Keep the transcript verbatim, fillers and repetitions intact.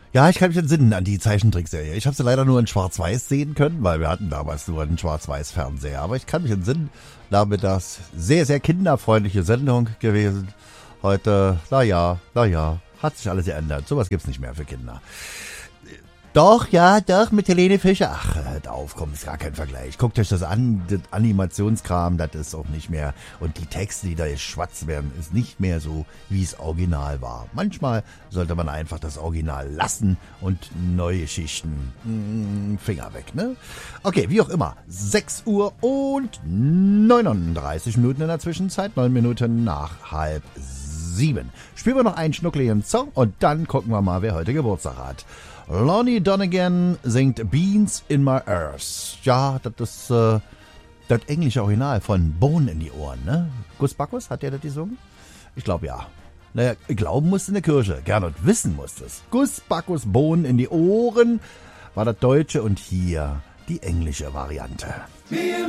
Ja, ich kann mich entsinnen an die Zeichentrickserie. Ich habe sie leider nur in Schwarz-Weiß sehen können, weil wir hatten damals nur einen Schwarz-Weiß-Fernseher. Aber ich kann mich entsinnen, damit das sehr, sehr kinderfreundliche Sendung gewesen. Heute, naja, naja, hat sich alles geändert. Sowas gibt's nicht mehr für Kinder. Doch, ja, doch, mit Helene Fischer. Ach, hört auf, komm, ist gar kein Vergleich. Guckt euch das an, das Animationskram, das ist auch nicht mehr. Und die Texte, die da jetzt schwarz werden, ist nicht mehr so, wie es original war. Manchmal sollte man einfach das Original lassen und neue Schichten, mh, Finger weg, ne? Okay, wie auch immer. sechs Uhr und neununddreißig Minuten in der Zwischenzeit, neun Minuten nach halb sieben. Spielen wir noch einen schnuckligen Song und dann gucken wir mal, wer heute Geburtstag hat. Lonnie Donegan singt Beans in My Ears. Ja, das ist äh, das englische Original von Bohnen in die Ohren, ne? Gus Backus, hat der das gesungen? Ich glaube ja. Naja, glauben musste in der Kirche, Gernot wissen musste es. Gus Backus, Bohnen in die Ohren war das deutsche und hier die englische Variante.